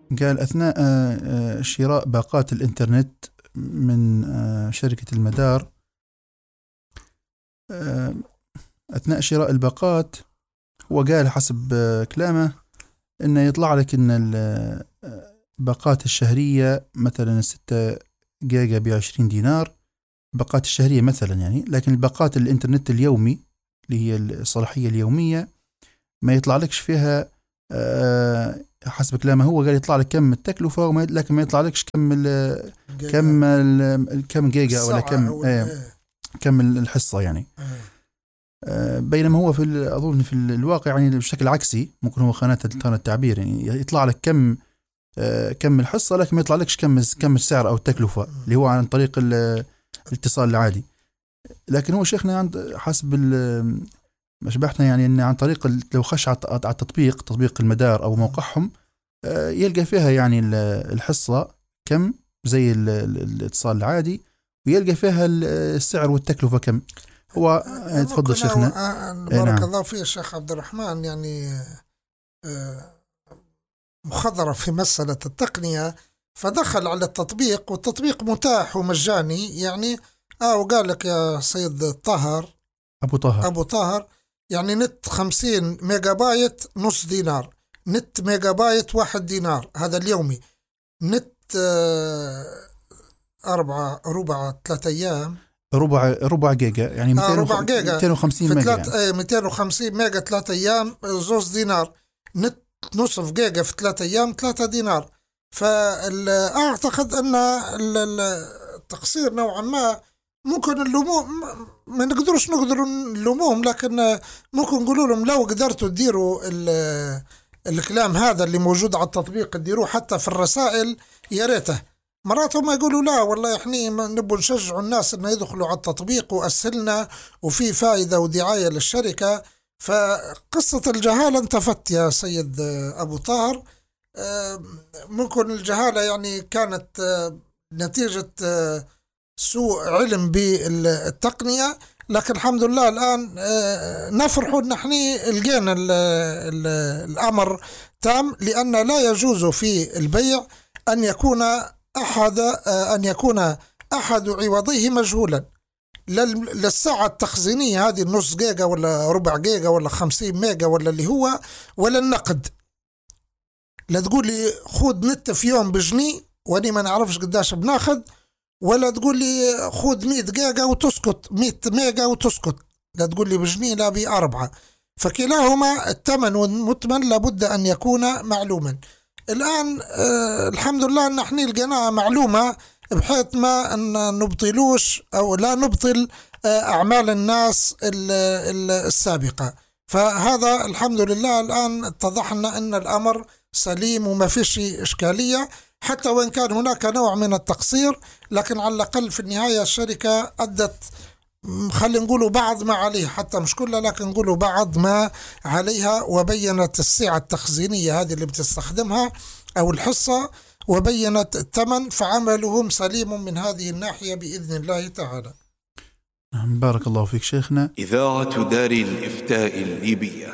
قال أثناء شراء باقات الإنترنت من شركة المدار، أثناء شراء الباقات هو قال حسب كلامه إنه يطلع لك إن الباقات الشهرية مثلا 6 جيجا ب20 دينار، باقات الشهرية مثلا يعني، لكن الباقات الإنترنت اليومي اللي هي الصلاحية اليومية ما يطلع لكش فيها حسب كلامه هو قال يطلع لك كم التكلفة لكن ما يطلع لكش كم جيجا ولا كم الحصة يعني. بينما هو أظن في الواقع يعني بشكل عكسي، ممكن هو خانة التعبير يعني يطلع لك كم الحصة لكن ما يطلع لكش كم السعر أو التكلفة اللي هو عن طريق الاتصال العادي. لكن هو شيخنا عند حسب ما شبحنا يعني إن عن طريق لو خش على تطبيق المدار أو موقعهم يلقى فيها يعني الحصة كم زي الاتصال العادي، ويلقى فيها السعر والتكلفة كم. هو تفضل شيخنا. بارك الله فيك شيخ عبد الرحمن. يعني مخضرة في مسألة التقنية، فدخل على التطبيق والتطبيق متاح ومجاني يعني. وقال لك يا سيد أبو طاهر يعني نت 50 ميجا بايت نص دينار، نت ميجا بايت 1 دينار، هذا اليومي. نت 3 أيام ربع جيجا يعني 250 ميجا يعني 250 ميجا 3 أيام 2 دينار. نت نصف جيجا في 3 أيام 3 دينار. فأعتقد أن التقصير نوعا ما ممكن اللوموم، ما نقدر نلوموهم، لكن ممكن نقولوا لهم لو قدرتوا تديروا الكلام هذا اللي موجود على التطبيق تديروه حتى في الرسائل يا ريته. مرات هم يقولوا لا والله احنا نبغى نشجعوا الناس انه يدخلوا على التطبيق واسهلنا وفي فائدة ودعاية للشركة. فقصة الجهالة انتفت يا سيد أبو طاهر. ممكن الجهالة يعني كانت نتيجة سوء علم بالتقنية، لكن الحمد لله الآن نفرح ان احنا لقينا الأمر تام، لأن لا يجوز في البيع أن يكون أحد عوضيه مجهولا. للساعة التخزينية هذه النص جيجا ولا ربع جيجا ولا 50 ميجا ولا اللي هو، ولا النقد. لا تقول لي خود نت في يوم بجنيه واني ما نعرفش قداش بناخد، ولا تقول لي خود 100 جيجا وتسكت 100 ميجا وتسكت. لا تقول لي بجنيه لا ب4. فكلاهما الثمن والمثمن لابد أن يكون معلوما. الآن الحمد لله أن احنا لقيناها معلومة بحيث ما أن نبطلوش أو لا نبطل أعمال الناس السابقة. فهذا الحمد لله الآن اتضح لنا أن الأمر سليم وما فيش إشكالية، حتى وإن كان هناك نوع من التقصير، لكن على الأقل في النهاية الشركة أدت خلينا نقولوا بعض ما عليها، حتى مش كلها لكن نقولوا بعض ما عليها، وبينت السعة التخزينية هذه اللي بتستخدمها أو الحصة، وبينت الثمن، فعملهم سليم من هذه الناحية بإذن الله تعالى. بارك الله فيك شيخنا. إذاعة دار الإفتاء الليبية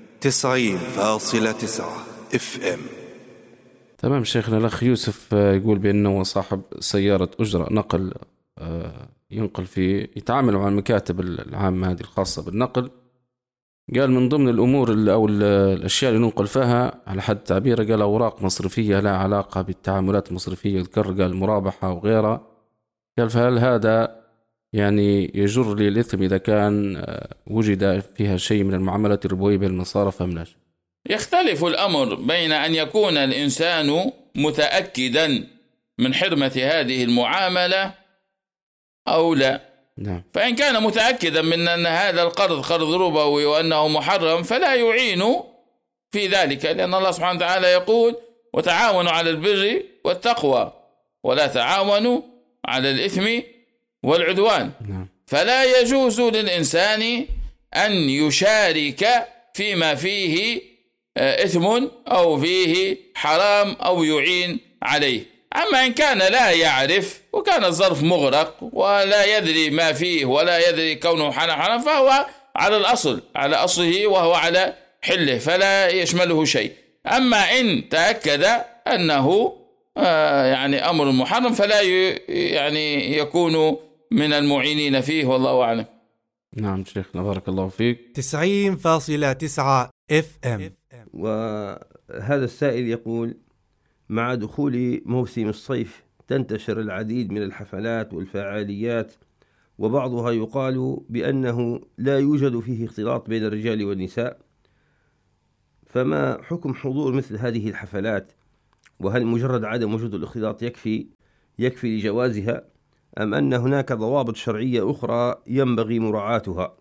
90.9 FM. تمام شيخنا. الأخ يوسف يقول بأنه صاحب سيارة أجرة نقل ينقل يتعامل مع المكاتب العامة هذه الخاصة بالنقل. قال من ضمن الأمور أو الأشياء اللي ننقل فيها على حد تعبيره، قال أوراق مصرفية لها علاقة بالتعاملات المصرفية، يذكر قال مرابحة وغيرها. قال فهل هذا يعني يجر لي الإثم إذا كان وجد فيها شيء من المعاملات الربوية بالمصارف أم لا؟ يختلف الأمر بين أن يكون الإنسان متأكدا من حرمة هذه المعاملة أو لا. نعم. فإن كان متأكدا من أن هذا القرض قرض ربوي وأنه محرم فلا يعين في ذلك، لأن الله سبحانه وتعالى يقول وتعاونوا على البر والتقوى ولا تعاونوا على الإثم والعدوان. نعم. فلا يجوز للإنسان أن يشارك فيما فيه إثم أو فيه حرام أو يعين عليه. أما إن كان لا يعرف وكان الظرف مغرق ولا يدري ما فيه ولا يدري كونه حرام فهو على الأصل، على أصله وهو على حله، فلا يشمله شيء. أما إن تأكد أنه يعني أمر محرم فلا يعني يكون من المعينين فيه، والله أعلم. نعم شيخنا بارك الله فيك. 90.9 FM. وهذا السائل يقول: مع دخول موسم الصيف تنتشر العديد من الحفلات والفعاليات، وبعضها يقال بأنه لا يوجد فيه اختلاط بين الرجال والنساء، فما حكم حضور مثل هذه الحفلات؟ وهل مجرد عدم وجود الاختلاط يكفي لجوازها، أم أن هناك ضوابط شرعية أخرى ينبغي مراعاتها؟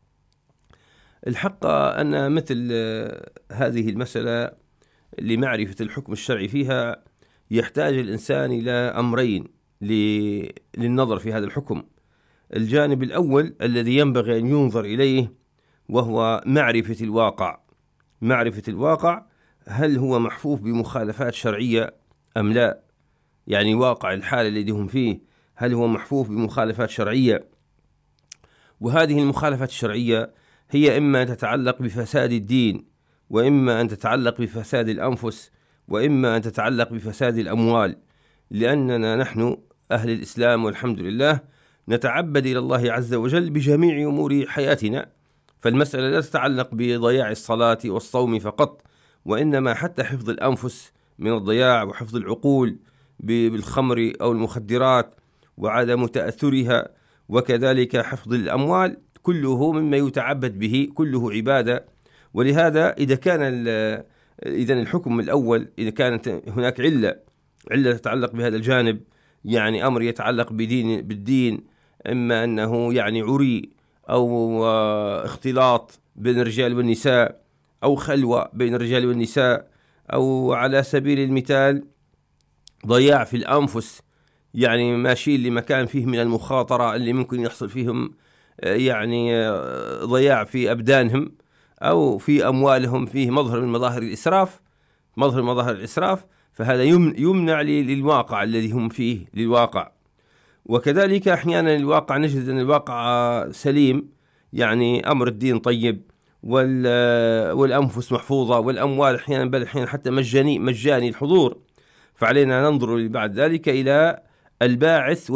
الحق أن مثل هذه المسألة لمعرفة الحكم الشرعي فيها يحتاج الإنسان إلى أمرين للنظر في هذا الحكم. الجانب الأول الذي ينبغي أن ينظر إليه وهو معرفة الواقع، هل هو محفوف بمخالفات شرعية أم لا؟ يعني واقع الحال الذي هم فيه هل هو محفوف بمخالفات شرعية؟ وهذه المخالفات الشرعية هي إما أن تتعلق بفساد الدين، وإما أن تتعلق بفساد الأنفس، وإما أن تتعلق بفساد الأموال، لأننا نحن أهل الإسلام والحمد لله نتعبد إلى الله عز وجل بجميع أمور حياتنا، فالمسألة لا تتعلق بضياع الصلاة والصوم فقط، وإنما حتى حفظ الأنفس من الضياع، وحفظ العقول بالخمر أو المخدرات وعدم تأثرها، وكذلك حفظ الأموال، كله مما يتعبد به، كله عبادة. ولهذا إذا الحكم الأول إذا كانت هناك علة تتعلق بهذا الجانب، يعني أمر يتعلق بالدين، إما أنه يعني عري أو اختلاط بين الرجال والنساء، أو خلوة بين الرجال والنساء، أو على سبيل المثال ضياع في الأنفس، يعني ماشيين لمكان فيه من المخاطرة اللي ممكن يحصل فيهم يعني ضياع في أبدانهم أو في أموالهم، فيه مظهر من مظاهر الإسراف، فهذا يمنع للواقع الذي هم فيه للواقع. وكذلك أحيانا الواقع نجد أن الواقع سليم، يعني أمر الدين طيب، والأنفس محفوظة، والأموال أحيانا بل أحيانا حتى مجاني الحضور، فعلينا ننظر بعد ذلك إلى الباعث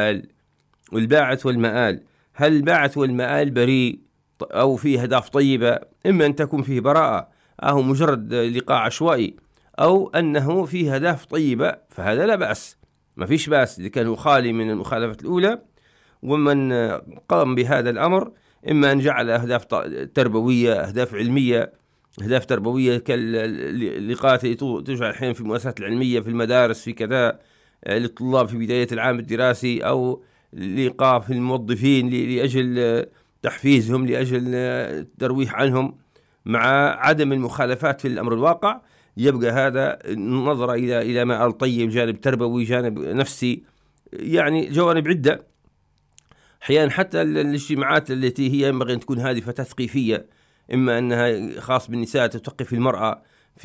والمآل. هل الباعث والمآل بريء أو فيه أهداف طيبة؟ إما أن تكون فيه براءة أو مجرد لقاء عشوائي، أو أنه فيه أهداف طيبة، فهذا لا بأس، ما فيش بأس إذا كان خالي من المخالفة الأولى. ومن قام بهذا الأمر إما أن جعل أهداف تربوية، أهداف علمية، أهداف تربوية كاللقاءات التي تجعل الحين في المؤسسات العلمية في المدارس في كذا للطلاب في بداية العام الدراسي، أو لقاء في الموظفين لأجل تحفيزهم، لأجل الترويح عنهم، مع عدم المخالفات في الأمر الواقع. يبقى هذا نظرة إلى مآل طيب، جانب تربوي، جانب نفسي، يعني جوانب عدة. أحيانا حتى الاجتماعات التي هي ينبغي أن تكون هادفة تثقيفية، إما أنها خاص بالنساء تثقف المرأة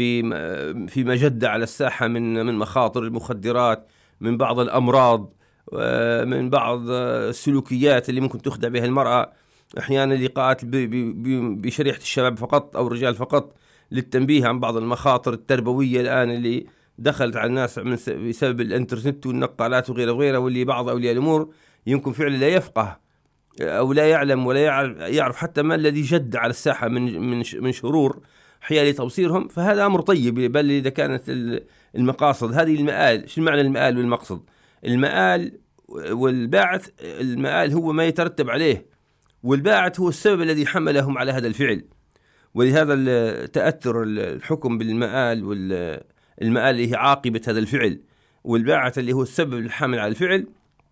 في مجدة على الساحة من مخاطر المخدرات، من بعض الأمراض، من بعض السلوكيات اللي ممكن تخدع بها المرأة. أحيانا لقاءات بشريحة الشباب فقط أو الرجال فقط للتنبيه عن بعض المخاطر التربوية الآن اللي دخلت على الناس بسبب الانترنت والنقالات وغيره، واللي بعض أولياء الأمور يمكن فعلا لا يفقه أو لا يعلم ولا يعرف حتى ما الذي جد على الساحة من شرور حيال توصيرهم. فهذا أمر طيب، بل إذا كانت المقاصد هذه المآل. شو معنى المآل والمقصد؟ المآل والباعث، المآل هو ما يترتب عليه، والباعث هو السبب الذي حملهم على هذا الفعل. ولهذا تأثر الحكم بالمآل، والمآل اللي هي عاقبة هذا الفعل، والباعث اللي هو السبب الحامل على الفعل.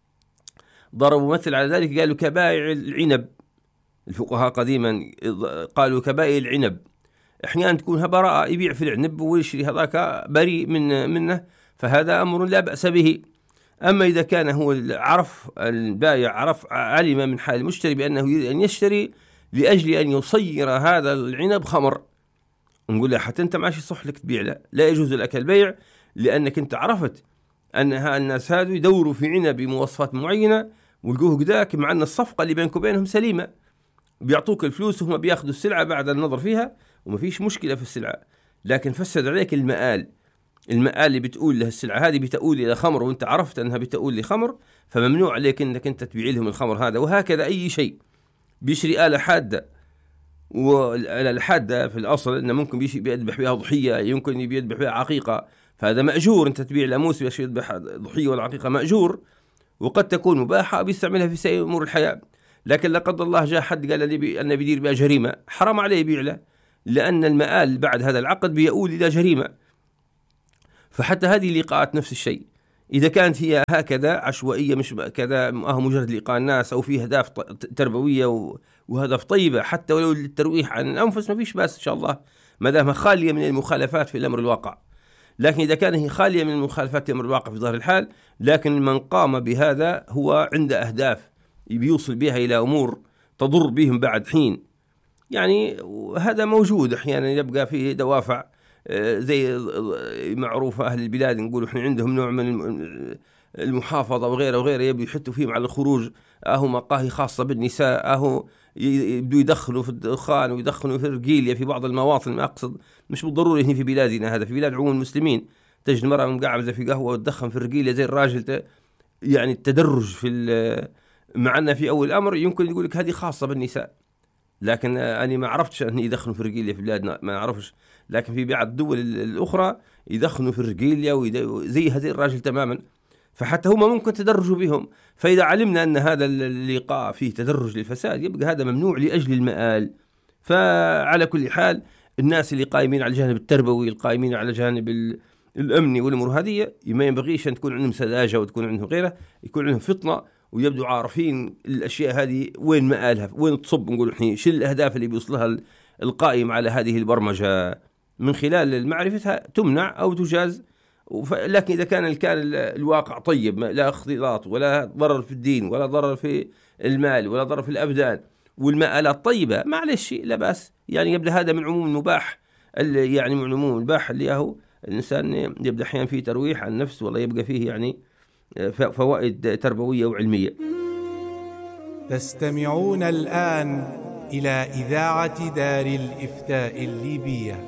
ضربوا مثل على ذلك، قالوا كبائع العنب. الفقهاء قديما قالوا كبائع العنب، احيانا تكون براءة، يبيع في العنب ويشري هذاك بريء منه، فهذا أمر لا بأس به. أما إذا كان هو البائع علم من حال المشتري بأنه يريد أن يشتري لأجل أن يصير هذا العنب خمر، نقول له حتى أنت ماشي صح لك تبيع، لا يجوز لك البيع، لأنك أنت عرفت أن الناس هذو يدوروا في عنب بمواصفات معينة ولقوه قداك، مع أن الصفقة اللي بينك وبينهم سليمة، بيعطوك الفلوس وهم بياخذوا السلعة بعد النظر فيها وما فيش مشكلة في السلعة، لكن فسد عليك المآل. المآل اللي بتقول له السلعة هذه بتؤول إلى خمر وأنت عرفت أنها بتؤول لخمر، فممنوع عليك أنك أنت تبيع لهم الخمر هذا. وهكذا أي شيء بيشري آلة حادة، والآلة الحادة في الأصل أنه ممكن بيذبح بها ضحية، يمكن بيذبح بها عقيقة، فهذا مأجور. أنت تبيع الأموس باش يذبح ضحية والعقيقة مأجور، وقد تكون مباحة بيستعملها في سائر أمور الحياة. لكن لقد الله جاء حد قال لي أنه بيدير بها جريمة، حرام عليه يبيع له، لأن المآل بعد هذا العقد بيؤول إلى جريمة. فحتى هذه اللقاءات نفس الشيء، إذا كانت هي هكذا عشوائية مش كذا مجرد لقاء الناس، أو في أهداف تربوية وهدف طيبة حتى ولو للترويح عن الأنفس، ما فيش بأس إن شاء الله ما دامها خالية من المخالفات في الأمر الواقع. لكن إذا كانت هي خالية من المخالفات في الأمر الواقع في ظاهر الحال، لكن من قام بهذا هو عنده أهداف بيوصل بها إلى أمور تضر بهم بعد حين، يعني هذا موجود أحيانا، يبقى فيه دوافع زي معروفة أهل البلاد نقول إحنا عندهم نوع من المحافظة وغيره وغيره، يبدو يحطوا فيهم على الخروج، مقاهي خاصة بالنساء، يبدو يدخلوا في الدخان ويدخلوا في الرجيلية في بعض المواطن. ما أقصد مش بالضروري هنا في بلادنا، هذا في بلاد عموم المسلمين تجد المرأة مقعدة في قهوة وتدخن في الرجيلية زي الراجل، يعني التدرج في معنا في أول الأمر يمكن يقول لك هذه خاصة بالنساء، لكن أنا ما عرفتش أن يدخنوا في الرجيلية في بلادنا، ما أعرفش. لكن في بعض الدول الأخرى يدخنوا في الرجيلية زي هذه الراجل تماما، فحتى هم ممكن تدرجوا بهم. فإذا علمنا أن هذا اللقاء فيه تدرج للفساد، يبقى هذا ممنوع لأجل المآل. فعلى كل حال الناس اللي قائمين على الجانب التربوي، القائمين على جانب الأمني والأمور هذه، ما ينبغيش أن تكون عندهم سذاجة وتكون عندهم غيره، يكون عندهم فطنة ويبدو عارفين الأشياء هذه وين مآلها، وين تصب. نقول إحنا شو الأهداف اللي بيوصلها القائم على هذه البرمجة، من خلال معرفتها تمنع أو تجاز. لكن إذا كان الواقع طيب، لا اختلاط ولا ضرر في الدين ولا ضرر في المال ولا ضرر في الأبدان، والمآلات طيبة، معلش لا بأس. يعني يبدأ هذا من عموم المباح، يعني من عموم المباح اللي هو الإنسان يبدأ أحيانا فيه ترويح عن نفسه، والله يبقى فيه يعني فوائد تربوية وعلمية. تستمعون الآن إلى إذاعة دار الإفتاء الليبية.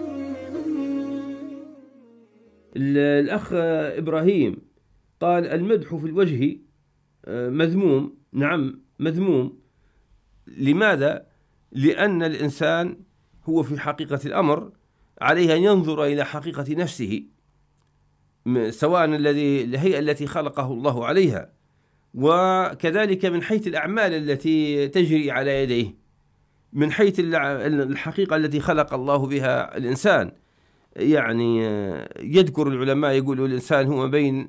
الأخ إبراهيم قال المدح في الوجه مذموم. نعم مذموم. لماذا؟ لأن الإنسان هو في حقيقة الأمر عليه أن ينظر إلى حقيقة نفسه، سواء الهيئة التي خلقه الله عليها، وكذلك من حيث الأعمال التي تجري على يديه، من حيث الحقيقة التي خلق الله بها الإنسان. يعني يذكر العلماء يقولوا الإنسان هو بين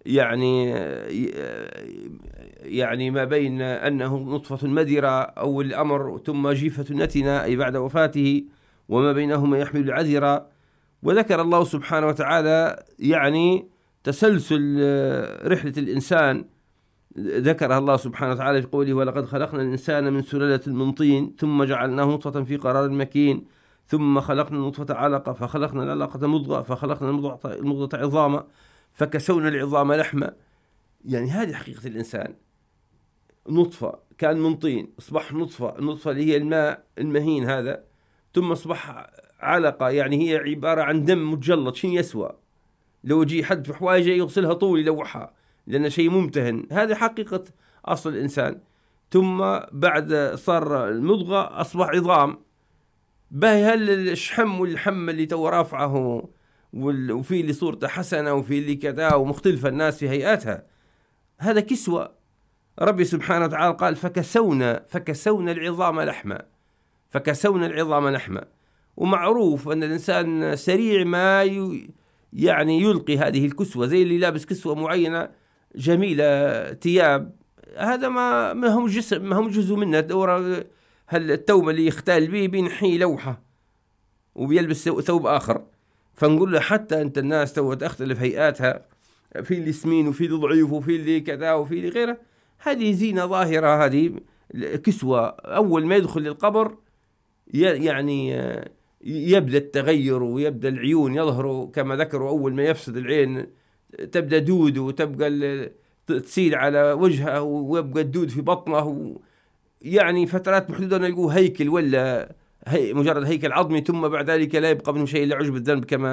يعني ما بين أنه نطفة مدرة أو الأمر ثم جيفة نتنة أي بعد وفاته، وما بينهما يحمل العذرة. وذكر الله سبحانه وتعالى يعني تسلسل رحلة الإنسان، ذكرها الله سبحانه وتعالى في قوله ولقد خلقنا الإنسان من سلالة من طين ثم جعلناه نطفة في قرار مكين ثم خلقنا النطفة علقة فخلقنا العلقة مضغة فخلقنا المضغة عظاما فكسونا العظام لحما. يعني هذه حقيقة الإنسان، نطفة كان من طين أصبح نطفة، النطفة اللي هي الماء المهين هذا، ثم أصبح علقة، يعني هي عبارة عن دم متجلط. شين يسوى لو جي حد في حوايجه يغسلها طول يلوحها لأن شيء ممتهن. هذه حقيقة أصل الإنسان. ثم بعد صار المضغة أصبح عظام. باهي هل الشحم واللحم اللي تو رافعه وفي اللي صورته حسنة وفي اللي كذا ومختلفة الناس في هيئاتها، هذا كسوة. ربي سبحانه وتعالى قال فكسونا العظام لحما، فكسونا العظام لحما. ومعروف أن الإنسان سريع ما يعني يلقي هذه الكسوة، زي اللي لابس كسوة معينة جميلة ثياب، هذا ما هم جسم، ما هم جزء منها. دورة هل التوم اللي يختال به بينحي لوحة وبيلبس ثوب آخر. فنقول له حتى أنت الناس تو تختلف هيئاتها، في اللي سمين وفي اللي ضعيف وفي اللي كذا وفي اللي غيره، هذه زينة ظاهرة، هذه كسوة. أول ما يدخل للقبر يعني يبدأ التغير ويبدأ العيون يظهروا كما ذكروا. أول ما يفسد العين تبدأ دود وتبقى تسيل على وجهه ويبقى الدود في بطنه، يعني فترات محدودة نلقوه هيكل ولا مجرد هيكل عظمي، ثم بعد ذلك لا يبقى منه شيء إلا عجب الذنب كما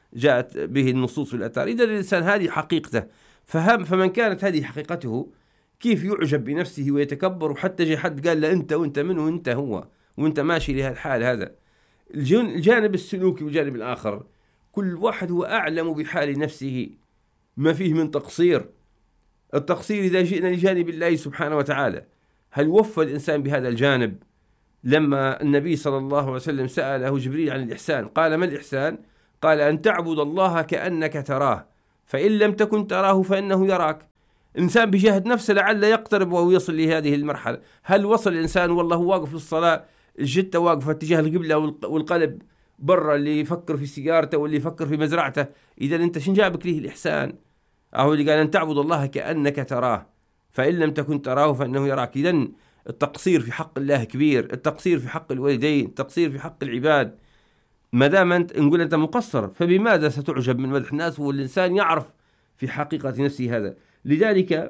جاءت به النصوص في الآثار. إذا الإنسان هذه حقيقته فمن كانت هذه حقيقته كيف يعجب بنفسه ويتكبر، وحتى جاء حد قال له أنت وأنت من وأنت هو وأنت ماشي لهذا الحال. هذا الجانب السلوكي والجانب الآخر كل واحد هو أعلم بحال نفسه، ما فيه من تقصير. التقصير إذا جئنا لجانب الله سبحانه وتعالى، هل وفى الإنسان بهذا الجانب؟ لما النبي صلى الله عليه وسلم سأله جبريل عن الإحسان قال ما الإحسان؟ قال أن تعبد الله كأنك تراه فإن لم تكن تراه فإنه يراك. إنسان بجهد نفسه لعل يقترب وهو يصل لهذه المرحلة. هل وصل الإنسان والله واقف في الصلاة الجتة واقفة اتجاه القبلة والقلب برا، اللي يفكر في سيارته واللي يفكر في مزرعته؟ إذا أنت شن جابك له الإحسان؟ أهو اللي قال أن تعبد الله كأنك تراه فإن لم تكن تراه فإنه يراك. إذن التقصير في حق الله كبير، التقصير في حق الوالدين، التقصير في حق العباد. ما دام أنت نقول أنت مقصر فبماذا ستعجب من مدح الناس والإنسان يعرف في حقيقة نفسه هذا؟ لذلك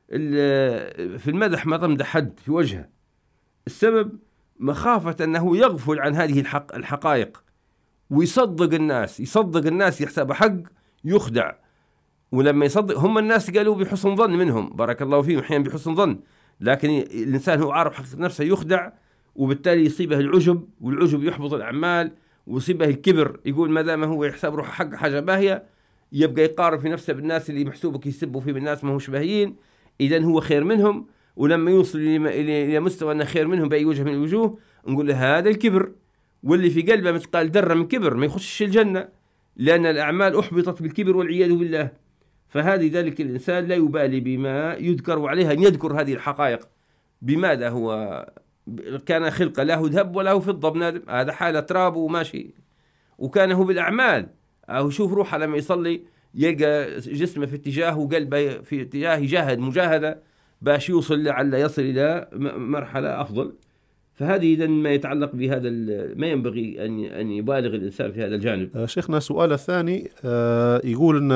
في المدح ما تمدح حد في وجهه، السبب مخافة أنه يغفل عن هذه الحقائق ويصدق الناس يحسب حق يخدع. ولما يصدق هم الناس قالوا بحسن ظن منهم، بارك الله فيهم، أحيانا بحسن ظن، لكن الإنسان هو عارف حقيقة نفسه يخدع، وبالتالي يصيبه العجب، والعجب يحبط الأعمال، ويصيبه الكبر. يقول ما دام هو يحسب روحه حق حاجة باهية يبقى يقارن في نفسه بالناس اللي محسوبك يسبوا فيه بالناس ما هوش باهيين، إذن هو خير منهم. ولما يوصل إلى مستوى أنه خير منهم بأي وجه من الوجوه نقول له هذا الكبر، واللي في قلبه مثقال ذرة من كبر ما يخشش الجنة، لأن الأعمال أحبطت بالكبر والعياذ بالله. فهذه ذلك الإنسان لا يبالي بما يذكر، وعليها أن يذكر هذه الحقائق. بماذا هو كان خلقه له ذهب وله فضة بنادم، هذا حالة تراب وماشي، وكان هو بالأعمال. أو شوف روحه لما يصلي يلقى جسمه في اتجاه وقلبه في اتجاه، يجاهد مجاهدة باش يوصل لعل يصل إلى مرحلة أفضل. فهذه إذن ما يتعلق بهذا، ما ينبغي أن يبالغ الإنسان في هذا الجانب. شيخنا سؤال الثاني يقول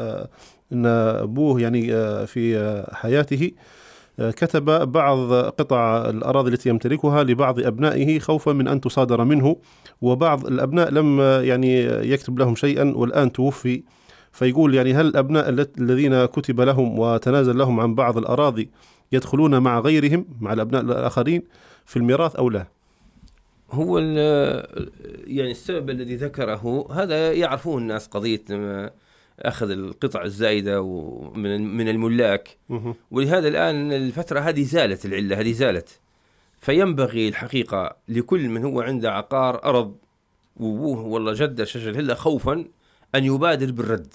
إن أبوه يعني في حياته كتب بعض قطع الأراضي التي يمتلكها لبعض أبنائه خوفا من أن تصادر منه، وبعض الأبناء لم يعني يكتب لهم شيئا والآن توفي. فيقول يعني هل الأبناء الذين كتب لهم وتنازل لهم عن بعض الأراضي يدخلون مع غيرهم، مع الأبناء الآخرين في الميراث أو لا؟ هو يعني السبب الذي ذكره هذا يعرفوه الناس، قضية أخذ القطع الزائدة من الملاك. ولهذا الآن الفترة هذه زالت، العلة هذه زالت. فينبغي الحقيقة لكل من هو عنده عقار أرض وابوه والله جده شجر هلا خوفا أن يبادر بالرد.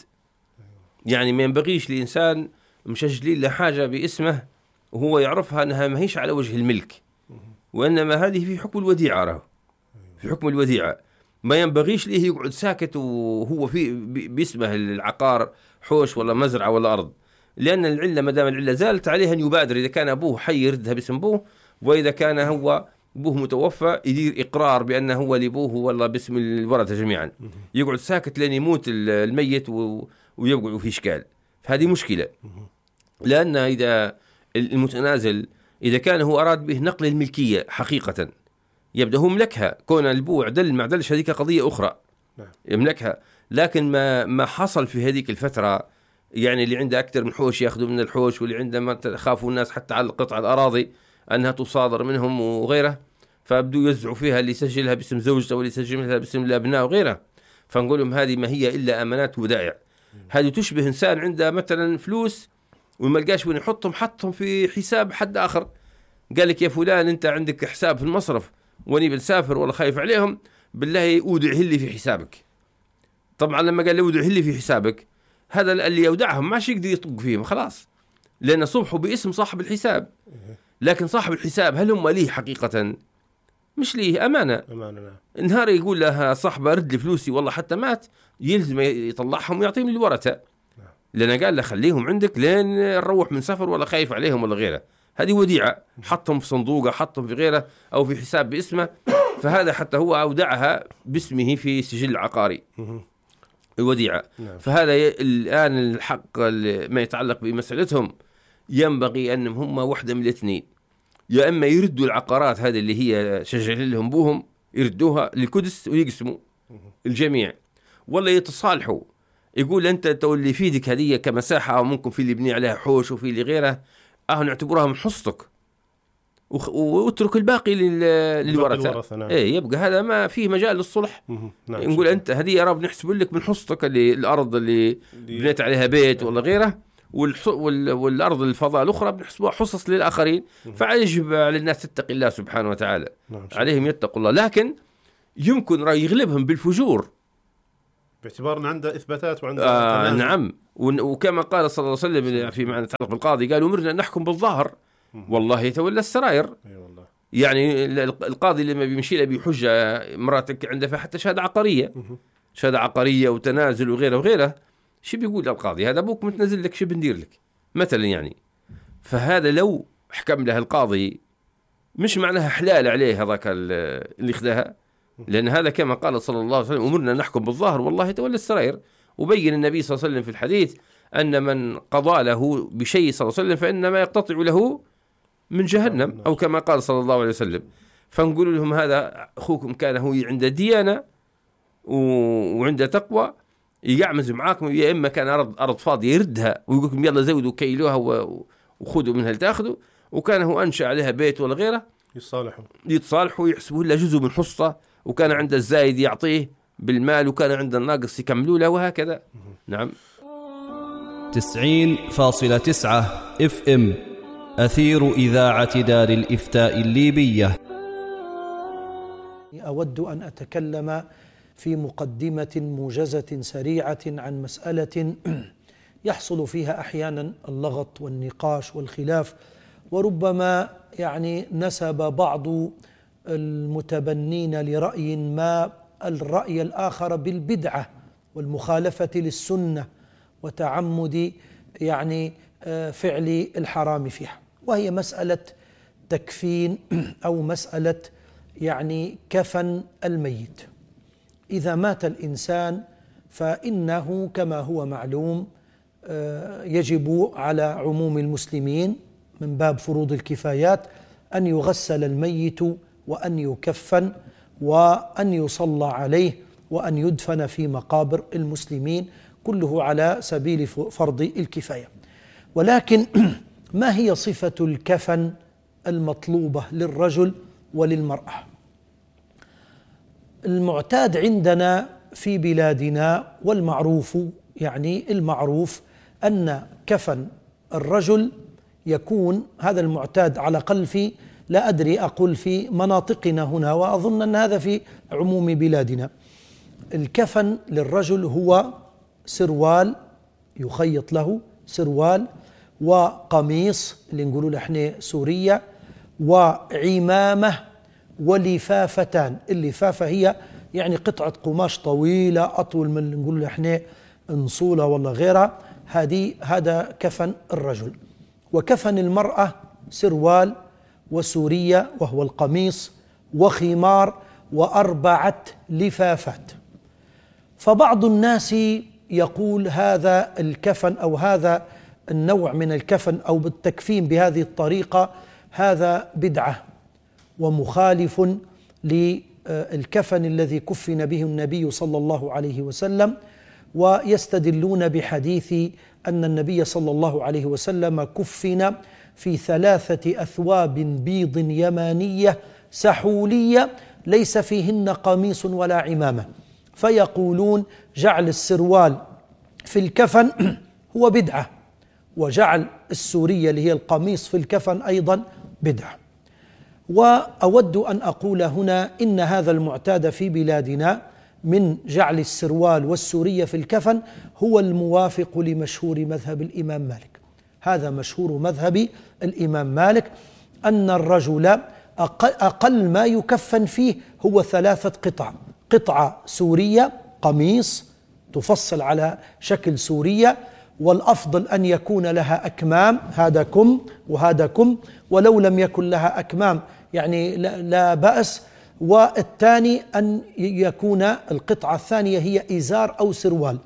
يعني ما ينبغيش لإنسان مشجلين له حاجة باسمه وهو يعرفها أنها ما هيش على وجه الملك، وإنما هذه في حكم الوديعة، في حكم الوديعة. ما ينبغيش ليه يقعد ساكت وهو في باسمه العقار حوش ولا مزرعة ولا أرض، لأن العلة ما دام العلة زالت عليه أن يبادر. إذا كان أبوه حي يردها باسم أبوه، وإذا كان هو أبوه متوفى يدير إقرار بأنه هو لأبوه والله باسم الورثة جميعا. يقعد ساكت لين يموت الميت ويبقى في إشكال. فهذه مشكلة، لأن إذا المتنازل إذا كان هو أراد به نقل الملكية حقيقة يبدأ هو ملكها، كون البوع دل مع دلش هذيك قضية أخرى يملكها. لكن ما حصل في هذيك الفترة، يعني اللي عنده أكثر من حوش يأخذوا من الحوش، واللي عنده ما خافوا الناس حتى على قطع الأراضي أنها تصادر منهم وغيره، فابدوا يوزعوا فيها اللي يسجلها باسم زوجته واللي يسجلها باسم الأبناء وغيره. فنقول لهم هذه ما هي إلا أمانات ودائع. هذه تشبه إنسان عنده مثلا فلوس وما لقاش وين يحطهم، حطهم في حساب حد آخر، قال لك يا فلان أنت عندك حساب في المصرف واني بنسافر ولا خايف عليهم، بالله أودعه لي في حسابك. طبعا لما قال لي أودعه لي في حسابك، هذا اللي يودعهم ماش يقدر يطق فيهم خلاص، لأن صبحوا باسم صاحب الحساب. لكن صاحب الحساب هل هم ليه حقيقة؟ مش ليه، أمانة. نهار يقول لها صاحبه رد لي فلوسي والله حتى مات، يلزم يطلعهم ويعطيهم للورثة، لأن قال له خليهم عندك لين نروح من سفر ولا خايف عليهم ولا غيره. هذه وديعة، حطهم في صندوقه، حطهم في غيره أو في حساب باسمه، فهذا حتى هو أودعها باسمه في سجل العقاري الوديعة. فهذا الآن الحق ما يتعلق بمسألتهم ينبغي أنهم هم واحدة من الاثنين، يا إما يردوا العقارات هذه اللي هي شجع لهم بوهم، يردوها للقدس ويقسموا الجميع، ولا يتصالحوا، يقول أنت اللي يفيدك هذه كمساحة، أو ممكن في اللي يبني عليها حوش وفي اللي غيرها، نعتبرها من حصتك واترك الباقي للورثة. نعم. يبقى هذا ما فيه مجال للصلح. نعم. نقول أنت هذه يا رب نحسب لك من حصتك الأرض اللي بنيت عليها بيت ولا غيره، والأرض الفضاء الأخرى بنحسبها حصص للآخرين. فيجب على الناس تتقي الله سبحانه وتعالى. نعم. عليهم يتقوا الله، لكن يمكن يغلبهم بالفجور باعتبار أن عنده إثباتات وعنده نعم. وكما قال صلى الله عليه وسلم في معنى يتعلق بالقاضي، قالوا أمرنا أن نحكم بالظاهر والله يتولى السرائر. والله. يعني القاضي لما بيمشي له بحجة مراتك عنده حتى شهادة عقارية، شهادة عقارية وتنازل وغيره وغيره، شو بيقول القاضي؟ هذا أبوك متنزل لك، شو بندير لك مثلا يعني. فهذا لو حكم له القاضي مش معناها حلال عليه هذاك اللي خداها، لأن هذا كما قال صلى الله عليه وسلم أمرنا نحكم بالظاهر والله يتولى السرائر. وبين النبي صلى الله عليه وسلم في الحديث أن من قضى له بشيء صلى الله عليه وسلم فإنما يقتطع له من جهنم، أو كما قال صلى الله عليه وسلم. فنقول لهم هذا أخوكم كان هو عنده ديانة وعنده تقوى، يعمز معاكم، يا إما كان أرض فاضية يردها ويقول لكم يلا زودوا كيلوها وخذوا منها لتأخذوا، وكان هو أنشأ عليها بيت ولا غيره، يتصالحوا ويحسبوا له جزء من حصة، وكان عنده الزايد يعطيه بالمال، وكان عنده الناقص يكملوا له، وهكذا. نعم. 90.9 FM أثير إذاعة دار الإفتاء الليبية. أود أن أتكلم في مقدمة موجزة سريعة عن مسألة يحصل فيها أحيانا اللغط والنقاش والخلاف، وربما يعني نسب بعض المتبنين لرأي ما الرأي الآخر بالبدعة والمخالفة للسنة وتعمد يعني فعل الحرام فيها، وهي مسألة تكفين أو مسألة يعني كفن الميت. إذا مات الإنسان فإنه كما هو معلوم يجب على عموم المسلمين من باب فروض الكفايات أن يغسل الميت وأن يكفن وأن يصلى عليه وأن يدفن في مقابر المسلمين، كله على سبيل فرض الكفاية. ولكن ما هي صفة الكفن المطلوبة للرجل وللمرأة؟ المعتاد عندنا في بلادنا والمعروف، يعني المعروف أن كفن الرجل يكون، هذا المعتاد على الأقل في، لا أدري أقول في مناطقنا هنا، وأظن أن هذا في عموم بلادنا، الكفن للرجل هو سروال يخيط له، سروال وقميص اللي نقولوا له احنا سورية، وعمامة ولفافتان. اللفافة هي يعني قطعة قماش طويلة أطول من اللي نقول له احنا انصولة ولا غيرها، هذا كفن الرجل. وكفن المرأة سروال وسورية وهو القميص وخمار و4 لفافات. فبعض الناس يقول هذا الكفن أو هذا النوع من الكفن أو بالتكفين بهذه الطريقة هذا بدعة ومخالف للكفن الذي كفن به النبي صلى الله عليه وسلم، ويستدلون بحديث أن النبي صلى الله عليه وسلم كفن في 3 أثواب بيض يمانية سحولية ليس فيهن قميص ولا عمامة. فيقولون جعل السروال في الكفن هو بدعة، وجعل السورية اللي هي القميص في الكفن أيضا بدعة. وأود أن أقول هنا إن هذا المعتاد في بلادنا من جعل السروال والسورية في الكفن هو الموافق لمشهور مذهب الإمام مالك. هذا مشهور مذهب الإمام مالك أن الرجل أقل ما يكفن فيه هو 3 قطع، قطعة سورية قميص تفصل على شكل سورية، والأفضل أن يكون لها أكمام، هذا كم وهذا كم، ولو لم يكن لها أكمام يعني لا بأس. والثاني أن يكون القطعة الثانية هي إزار أو سروال،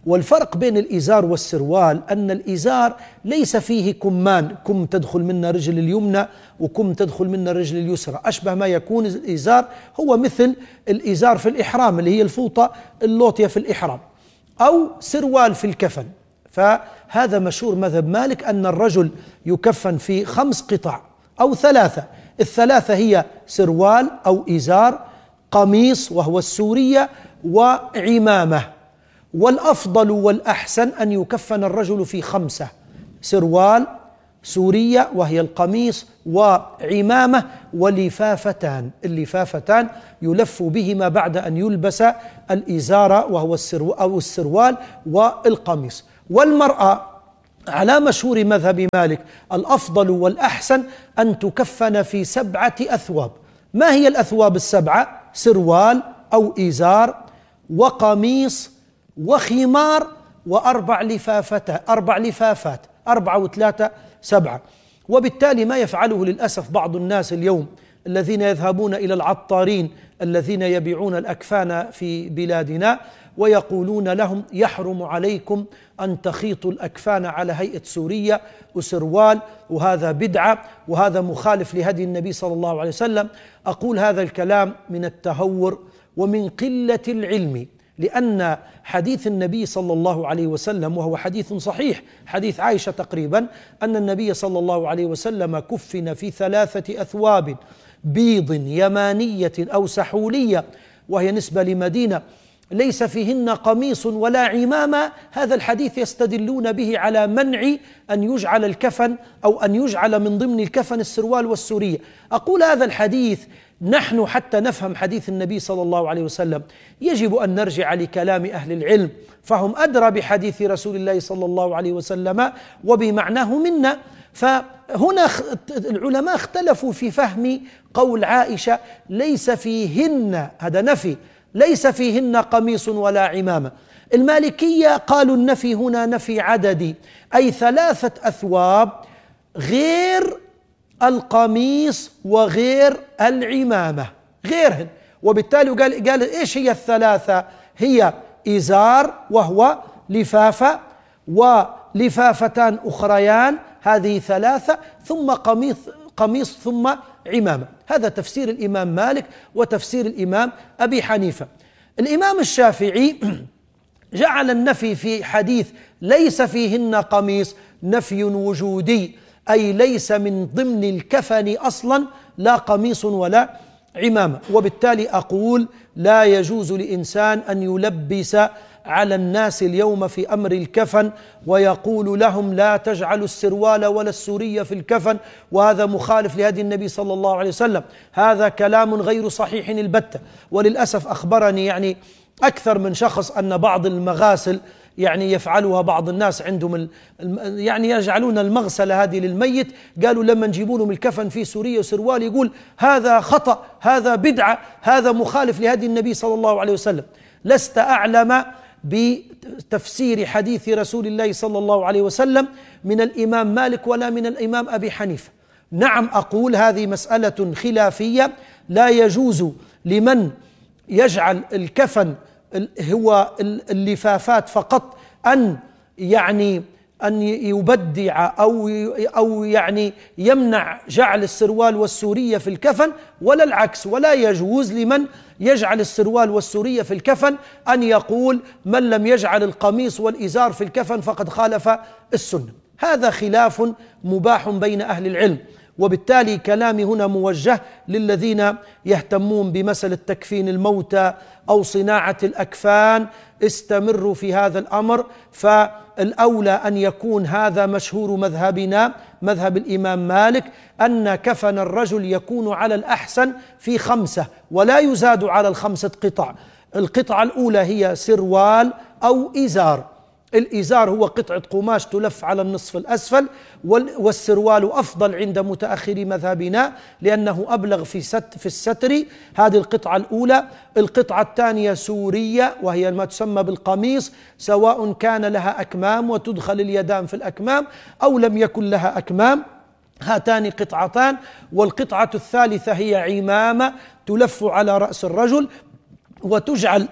والفرق بين الإزار والسروال أن الإزار ليس فيه كمان، كم تدخل منا رجل اليمنى وكم تدخل منا الرجل اليسرى، أشبه ما يكون الإزار هو مثل الإزار في الإحرام اللي هي الفوطة اللوطية في الإحرام، أو سروال في الكفن. فهذا مشهور مذهب مالك أن الرجل يكفن في 5 قطع أو 3، الثلاثة هي سروال أو إزار، قميص وهو السورية، وعمامة. والأفضل والأحسن أن يكفن الرجل في 5، سروال، سورية وهي القميص، وعمامة، ولفافتان. اللفافتان يلف بهما بعد أن يلبس الإزار وهو السروال والقميص. والمرأة على مشهور مذهب مالك الأفضل والأحسن أن تكفن في 7 أثواب. ما هي الأثواب ال7؟ سروال أو إزار وقميص وخمار و4 لفافات، 4 و3 7. وبالتالي ما يفعله للأسف بعض الناس اليوم الذين يذهبون إلى العطارين الذين يبيعون الأكفان في بلادنا ويقولون لهم يحرم عليكم أن تخيطوا الأكفان على هيئة سورية وسروال، وهذا بدعة وهذا مخالف لهدي النبي صلى الله عليه وسلم. أقول هذا الكلام من التهور ومن قلة العلم، لأن حديث النبي صلى الله عليه وسلم وهو حديث صحيح، حديث عائشة تقريبا، أن النبي صلى الله عليه وسلم كفن في 3 أثواب بيض يمانية أو سحولية، وهي نسبة لمدينة، ليس فيهن قميص ولا عمامة. هذا الحديث يستدلون به على منع أن يجعل الكفن أو أن يجعل من ضمن الكفن السروال والسورية. أقول هذا الحديث نحن حتى نفهم حديث النبي صلى الله عليه وسلم يجب أن نرجع لكلام أهل العلم، فهم أدرى بحديث رسول الله صلى الله عليه وسلم وبمعناه منا. فهنا العلماء اختلفوا في فهم قول عائشة ليس فيهن، هذا نفي، ليس فيهن قميص ولا عمامة. المالكية قالوا النفي هنا نفي عددي، أي 3 أثواب غير القميص وغير العمامة، غيرهن. وبالتالي قال إيش هي ال3؟ هي إزار وهو لفافة، ولفافتان أخريان، هذه 3، ثم قميص ثم عمامة. هذا تفسير الإمام مالك وتفسير الإمام أبي حنيفة. الإمام الشافعي جعل النفي في حديث ليس فيهن قميص نفي وجودي، أي ليس من ضمن الكفن أصلا لا قميص ولا عمامة. وبالتالي أقول لا يجوز لإنسان أن يلبس على الناس اليوم في أمر الكفن ويقول لهم لا تجعلوا السروال ولا السورية في الكفن، وهذا مخالف لهدي النبي صلى الله عليه وسلم. هذا كلام غير صحيح البتة. وللأسف أخبرني يعني أكثر من شخص أن بعض المغاسل يعني يفعلها بعض الناس عندهم يعني يجعلون المغسلة هذه للميت، قالوا لما نجيبوا لهم الكفن في سورية وسروال يقول هذا خطأ، هذا بدعة، هذا مخالف لهدي النبي صلى الله عليه وسلم. لست أعلم بتفسير حديث رسول الله صلى الله عليه وسلم من الإمام مالك ولا من الإمام أبي حنيفة. نعم أقول هذه مسألة خلافية، لا يجوز لمن يجعل الكفن هو اللفافات فقط أن يبدع أو يعني يمنع جعل السروال والسورية في الكفن، ولا العكس. ولا يجوز لمن يجعل السروال والسورية في الكفن أن يقول من لم يجعل القميص والإزار في الكفن فقد خالف السنة. هذا خلاف مباح بين أهل العلم. وبالتالي كلامي هنا موجه للذين يهتمون بمسألة تكفين الموتى أو صناعة الأكفان، استمروا في هذا الأمر. فالأولى أن يكون هذا مشهور مذهبنا مذهب الإمام مالك، أن كفن الرجل يكون على الأحسن في 5 ولا يزاد على 5 قطع. القطعة الأولى هي سروال أو إزار. الإزار هو قطعة قماش تلف على النصف الأسفل، والسروال أفضل عند متأخر مذهبنا لأنه أبلغ في الستر. هذه القطعة الأولى. القطعة الثانية سورية وهي ما تسمى بالقميص، سواء كان لها أكمام وتدخل اليدان في الأكمام أو لم يكن لها أكمام، هاتان قطعتان. والقطعة الثالثة هي عمامة تلف على رأس الرجل، وتجعل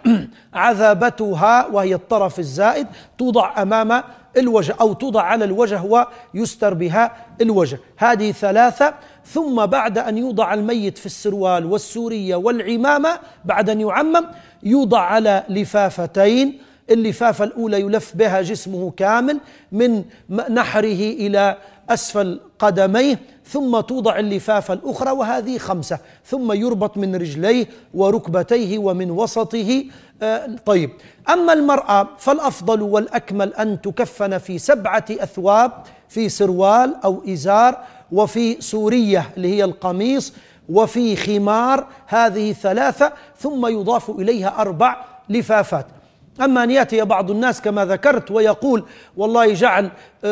عذابتها وهي الطرف الزائد توضع أمام الوجه أو توضع على الوجه ويستر بها الوجه. هذه 3. ثم بعد أن يوضع الميت في السروال والسورية والعمامة بعد أن يعمم يوضع على لفافتين. اللفافة الأولى يلف بها جسمه كامل من نحره إلى أسفل قدميه، ثم توضع اللفافة الأخرى وهذه 5، ثم يربط من رجليه وركبتيه ومن وسطه. طيب، أما المرأة فالأفضل والأكمل أن تكفن في 7 أثواب، في سروال أو إزار، وفي سورية اللي هي القميص، وفي خمار، هذه 3، ثم يضاف إليها 4 لفافات. أما أن يأتي بعض الناس كما ذكرت ويقول والله جعل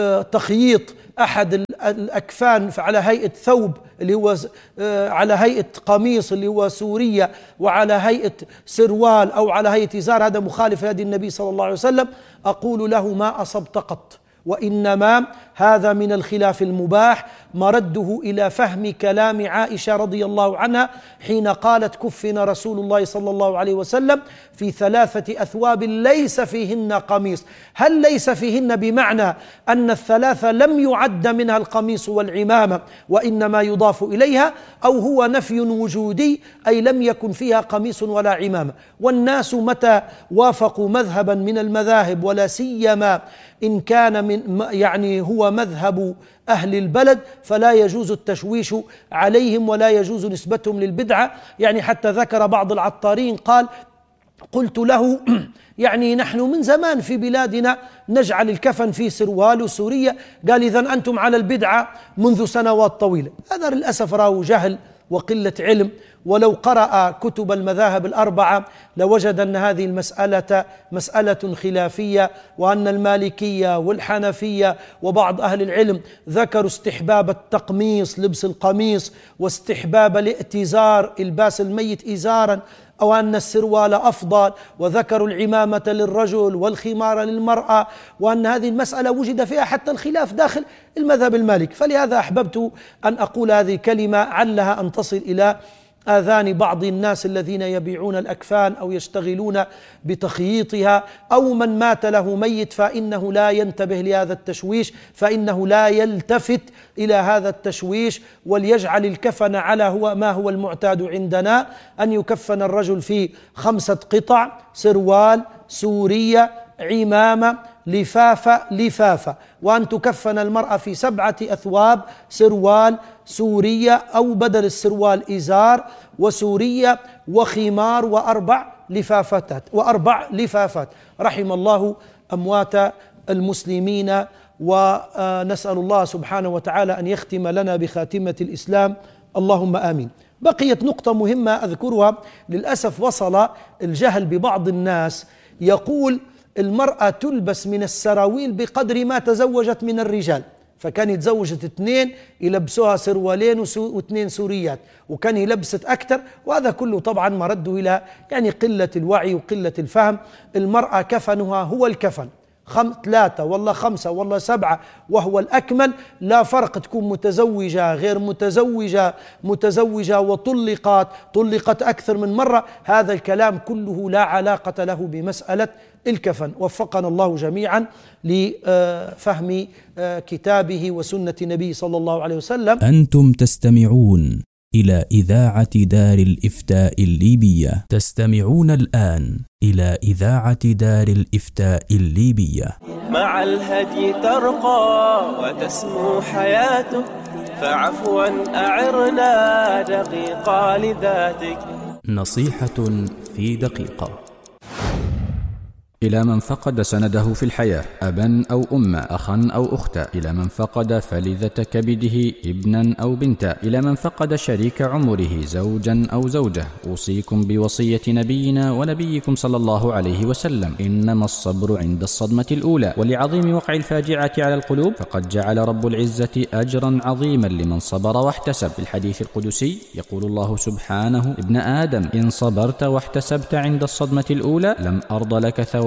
تخييط أحد الأكفان على هيئة ثوب اللي هو على هيئة قميص اللي هو سورية وعلى هيئة سروال أو على هيئة إزار، هذا مخالف هدي النبي صلى الله عليه وسلم. أقول له ما أصبت قط، وإنما هذا من الخلاف المباح مرده إلى فهم كلام عائشة رضي الله عنها حين قالت كفن رسول الله صلى الله عليه وسلم في 3 أثواب ليس فيهن قميص. هل ليس فيهن بمعنى أن ال3 لم يعد منها القميص والعمامة وإنما يضاف إليها، أو هو نفي وجودي أي لم يكن فيها قميص ولا عمامة؟ والناس متى وافقوا مذهبا من المذاهب ولا سيما إن كان من يعني هو مذهب أهل البلد فلا يجوز التشويش عليهم ولا يجوز نسبتهم للبدعة. يعني حتى ذكر بعض العطارين قال قلت له يعني نحن من زمان في بلادنا نجعل الكفن في سروال وسورية، قال إذن أنتم على البدعة منذ سنوات طويلة. هذا للأسف راه جهل وقلة علم، ولو قرأ كتب المذاهب ال4 لوجد أن هذه المسألة مسألة خلافية، وأن المالكية والحنفية وبعض أهل العلم ذكروا استحباب التقميص لبس القميص واستحباب الائتزار الباس الميت إزارا، أو أن السروال أفضل، وذكروا العمامة للرجل والخمار للمرأة، وأن هذه المسألة وجد فيها حتى الخلاف داخل المذهب المالكي. فلهذا أحببت أن أقول هذه الكلمة علها أن تصل إلى آذان بعض الناس الذين يبيعون الأكفان أو يشتغلون بتخييطها، أو من مات له ميت فإنه لا ينتبه لهذا التشويش، فإنه لا يلتفت إلى هذا التشويش، وليجعل الكفن على ما هو المعتاد عندنا، أن يكفن الرجل في 5 قطع: سروال، سورية، عمامة، لفافة، وأن تكفن المرأة في 7 أثواب: سروال، سورية أو بدل السروال إزار، وسورية، وخمار، وأربع لفافات. رحم الله أموات المسلمين، ونسأل الله سبحانه وتعالى أن يختم لنا بخاتمة الإسلام، اللهم آمين. بقيت نقطة مهمة أذكرها، للأسف وصل الجهل ببعض الناس يقول المرأة تلبس من السراويل بقدر ما تزوجت من الرجال، فكان تزوجت 2 يلبسوها سروالين و2 سوريات، وكان يلبست أكثر، وهذا كله طبعا مرده إلى يعني قلة الوعي وقلة الفهم. المرأة كفنها هو الكفن، 3 والله 5 والله 7 وهو الأكمل، لا فرق تكون متزوجة غير متزوجة وطلقت أكثر من مرة، هذا الكلام كله لا علاقة له بمسألة الكفن. وفقنا الله جميعا لفهم كتابه وسنة نبي صلى الله عليه وسلم. أنتم تستمعون إلى إذاعة دار الإفتاء الليبية. تستمعون الآن إلى إذاعة دار الإفتاء الليبية. مع الهدي ترقى وتسمو حياتك، فعفوا أعرنا دقيقة لذاتك. نصيحة في دقيقة. إلى من فقد سنده في الحياة، أبا أو أما، أخا أو أختا، إلى من فقد فلذة كبده، ابنا أو بنتا، إلى من فقد شريك عمره، زوجا أو زوجة، أوصيكم بوصية نبينا ونبيكم صلى الله عليه وسلم: إنما الصبر عند الصدمة الأولى. ولعظيم وقع الفاجعة على القلوب فقد جعل رب العزة أجرا عظيما لمن صبر واحتسب. في الحديث القدسي يقول الله سبحانه: ابن آدم، إن صبرت واحتسبت عند الصدمة الأولى لم أرض لك ثواب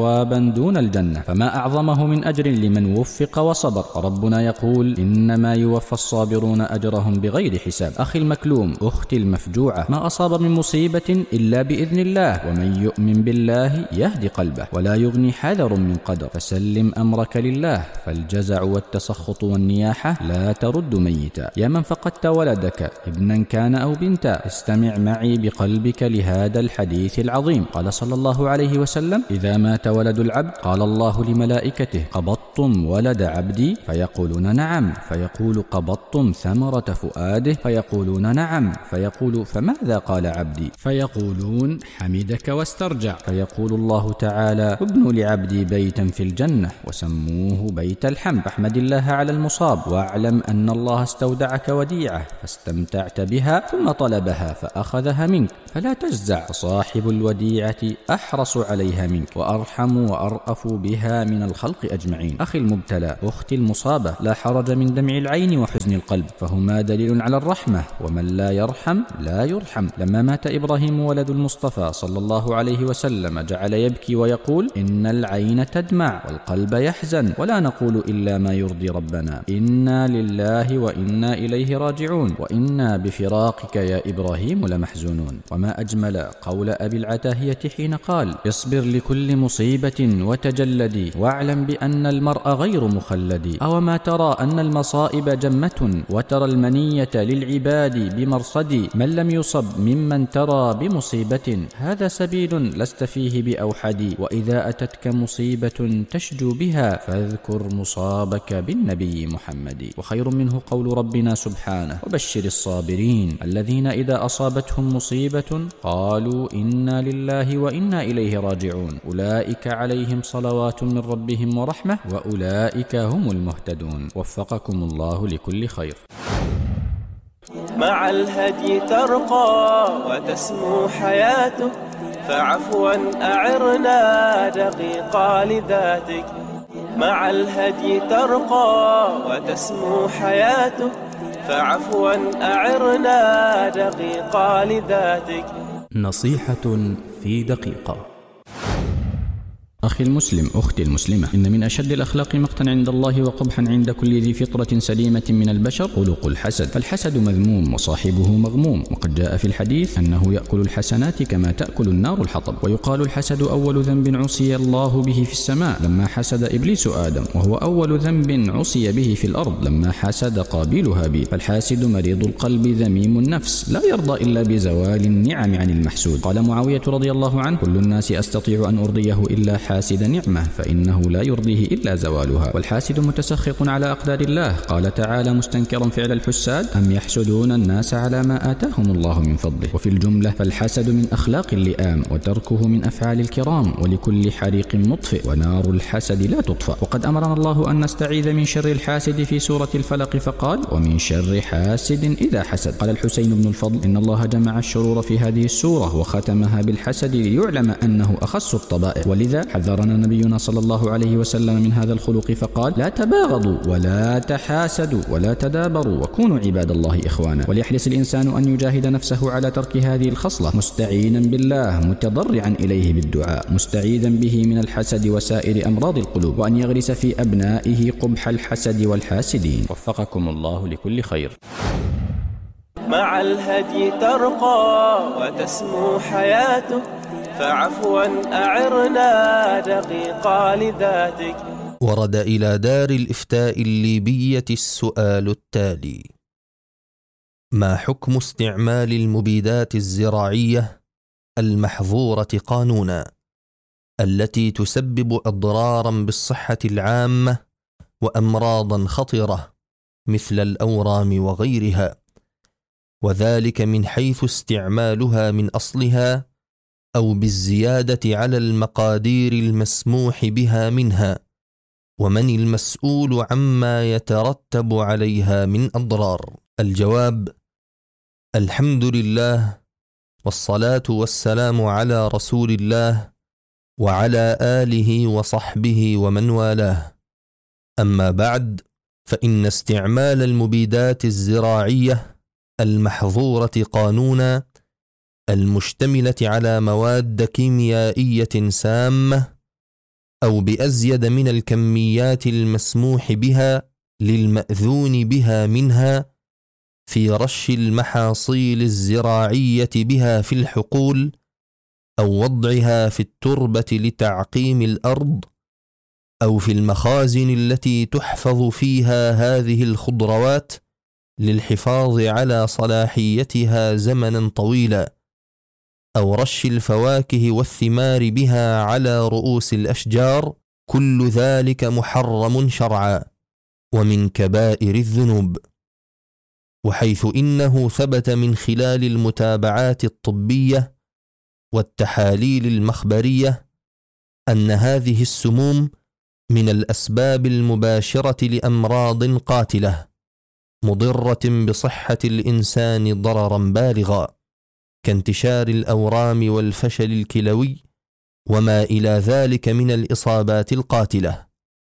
ثوابا دون الجنة، فما أعظمه من أجر لمن وفق وصبر. ربنا يقول: إنما يوفى الصابرون أجرهم بغير حساب. أخي المكلوم، أختي المفجوعة، ما أصاب من مصيبة إلا بإذن الله، ومن يؤمن بالله يهدي قلبه، ولا يغني حذر من قدر، فسلم أمرك لله، فالجزع والتسخط والنياحة لا ترد ميتا. يا من فقدت ولدك ابنا كان أو بنتا، استمع معي بقلبك لهذا الحديث العظيم. قال صلى الله عليه وسلم: إذا مات ولد العبد قال الله لملائكته: قبضتم ولد عبدي؟ فيقولون نعم. فيقول: قبضتم ثمرة فؤاده؟ فيقولون نعم. فيقول: فماذا قال عبدي؟ فيقولون: حمدك واسترجع. فيقول الله تعالى: ابنوا لعبدي بيتا في الجنة وسموه بيت الحمد، فاحمد الله على المصاب، واعلم أن الله استودعك وديعة فاستمتعت بها ثم طلبها فأخذها منك، فلا تجزع، صاحب الوديعة أحرص عليها منك وأرحم وأرأف بها من الخلق أجمعين. أخي المبتلى، أختي المصابة، لا حرج من دمع العين وحزن القلب، فهما دليل على الرحمة، ومن لا يرحم لا يرحم. لما مات إبراهيم ولد المصطفى صلى الله عليه وسلم جعل يبكي ويقول: إن العين تدمع والقلب يحزن، ولا نقول إلا ما يرضي ربنا، إنا لله وإنا إليه راجعون، وإنا بفراقك يا إبراهيم لمحزونون. وما أجمل قول أبي العتاهية حين قال: اصبر لكل مصيبة وتجلدي، واعلم بأن المرء غير مخلد. أو ما ترى أن المصائب جمة، وترى المنية للعباد بمرصد، من لم يصب ممن ترى بمصيبة، هذا سبيل لست فيه بأوحد. وإذا أتتك مصيبة تشجو بها، فاذكر مصابك بالنبي محمد. وخير منه قول ربنا سبحانه: وبشر الصابرين الذين إذا أصابتهم مصيبة قالوا إنا لله وإنا إليه راجعون، أولئك عليهم صلوات من ربهم ورحمة، وأولئك هم المهتدون. وفقكم الله لكل خير. مع الهدي ترقى وتسمو حياته، فعفوا أعرنا دقيقا لذاتك. مع الهدي ترقى وتسمو حياته، فعفوا أعرنا دقيقا لذاتك. نصيحة في دقيقة. أخي المسلم، أختي المسلمة، إن من أشد الأخلاق مقتا عند الله وقبحا عند كل ذي فطرة سليمة من البشر خلق الحسد، فالحسد مذموم وصاحبه مغموم. وقد جاء في الحديث أنه يأكل الحسنات كما تأكل النار الحطب. ويقال الحسد أول ذنب عصي الله به في السماء لما حسد إبليس آدم، وهو أول ذنب عصي به في الأرض لما حسد قابيل هابيل. فالحاسد مريض القلب ذميم النفس، لا يرضى إلا بزوال النعم عن المحسود. قال معاوية رضي الله عنه: كل الناس أستطيع أن أرضيه إلا حاسد نعمة، فإنه لا يرضيه إلا زوالها. والحاسد متسخط على أقدار الله. قال تعالى مستنكرا فعل الحساد: أم يحسدون الناس على ما آتاهم الله من فضله. وفي الجملة فالحسد من أخلاق اللئام، وتركه من أفعال الكرام، ولكل حريق مطفئ، ونار الحسد لا تطفأ. وقد أمرنا الله أن نستعيذ من شر الحاسد في سورة الفلق فقال: ومن شر حاسد إذا حسد. قال الحسين بن الفضل: إن الله جمع الشرور في هذه السورة وختمها بالحسد ليعلم أنه أخص الطبائع، ولذا حذرنا نبينا صلى الله عليه وسلم من هذا الخلق فقال: لا تباغضوا ولا تحاسدوا ولا تدابروا، وكونوا عباد الله إخوانا. وليحرص الإنسان أن يجاهد نفسه على ترك هذه الخصلة، مستعينا بالله، متضرعا إليه بالدعاء، مستعيذا به من الحسد وسائر أمراض القلوب، وأن يغرس في أبنائه قبح الحسد والحاسدين. وفقكم الله لكل خير. مع الهدي ترقى وتسمو حياته، فعفوا أعرنا دقيقا لذاتك. ورد إلى دار الإفتاء الليبية السؤال التالي: ما حكم استعمال المبيدات الزراعية المحظورة قانونا التي تسبب أضرارا بالصحة العامة وأمراضا خطرة مثل الأورام وغيرها، وذلك من حيث استعمالها من أصلها أو بالزيادة على المقادير المسموح بها منها، ومن المسؤول عما يترتب عليها من أضرار؟ الجواب: الحمد لله، والصلاة والسلام على رسول الله وعلى آله وصحبه ومن والاه. أما بعد، فإن استعمال المبيدات الزراعية المحظورة قانونا المشتملة على مواد كيميائية سامة أو بأزيد من الكميات المسموح بها للمأذون بها منها في رش المحاصيل الزراعية بها في الحقول، أو وضعها في التربة لتعقيم الأرض، أو في المخازن التي تحفظ فيها هذه الخضروات للحفاظ على صلاحيتها زمنا طويلا، أو رش الفواكه والثمار بها على رؤوس الأشجار، كل ذلك محرم شرعا ومن كبائر الذنوب. وحيث إنه ثبت من خلال المتابعات الطبية والتحاليل المخبرية أن هذه السموم من الأسباب المباشرة لأمراض قاتلة مضرة بصحة الإنسان ضررا بالغا، كانتشار الأورام والفشل الكلوي وما إلى ذلك من الإصابات القاتلة،